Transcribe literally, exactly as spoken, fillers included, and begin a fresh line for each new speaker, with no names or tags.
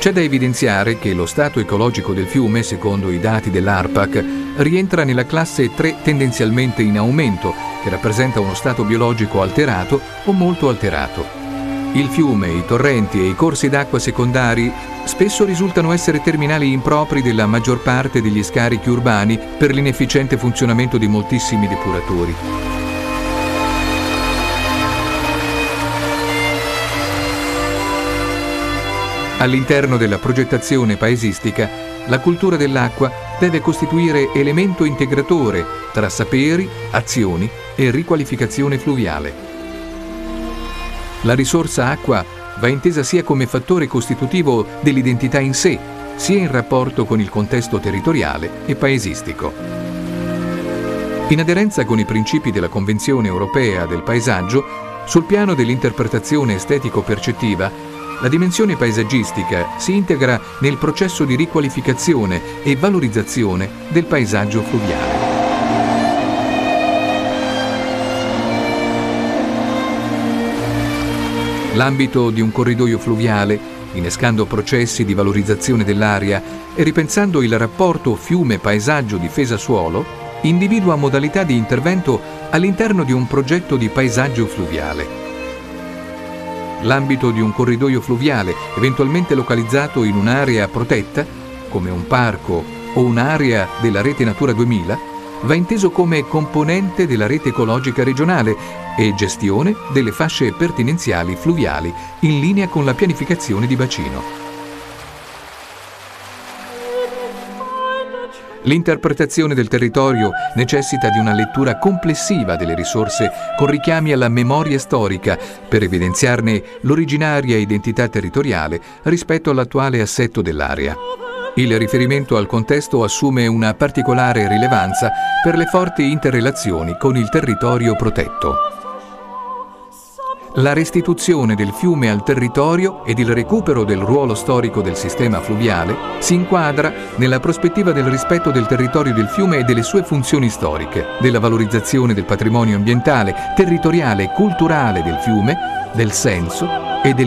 C'è da evidenziare che lo stato ecologico del fiume, secondo i dati dell'ARPAC, rientra nella classe tre tendenzialmente in aumento, che rappresenta uno stato biologico alterato o molto alterato. Il fiume, i torrenti e i corsi d'acqua secondari spesso risultano essere terminali impropri della maggior parte degli scarichi urbani per l'inefficiente funzionamento di moltissimi depuratori. All'interno della progettazione paesistica, la cultura dell'acqua deve costituire elemento integratore tra saperi, azioni e riqualificazione fluviale. La risorsa acqua va intesa sia come fattore costitutivo dell'identità in sé, sia in rapporto con il contesto territoriale e paesistico. In aderenza con i principi della Convenzione europea del paesaggio, sul piano dell'interpretazione estetico-percettiva, la dimensione paesaggistica si integra nel processo di riqualificazione e valorizzazione del paesaggio fluviale. L'ambito di un corridoio fluviale, innescando processi di valorizzazione dell'area e ripensando il rapporto fiume-paesaggio-difesa-suolo, individua modalità di intervento all'interno di un progetto di paesaggio fluviale. L'ambito di un corridoio fluviale, eventualmente localizzato in un'area protetta, come un parco o un'area della rete Natura duemila, va inteso come componente della rete ecologica regionale e gestione delle fasce pertinenziali fluviali in linea con la pianificazione di bacino. L'interpretazione del territorio necessita di una lettura complessiva delle risorse con richiami alla memoria storica per evidenziarne l'originaria identità territoriale rispetto all'attuale assetto dell'area. Il riferimento al contesto assume una particolare rilevanza per le forti interrelazioni con il territorio protetto. La restituzione del fiume al territorio ed il recupero del ruolo storico del sistema fluviale si inquadra nella prospettiva del rispetto del territorio del fiume e delle sue funzioni storiche, della valorizzazione del patrimonio ambientale, territoriale e culturale del fiume, del senso e del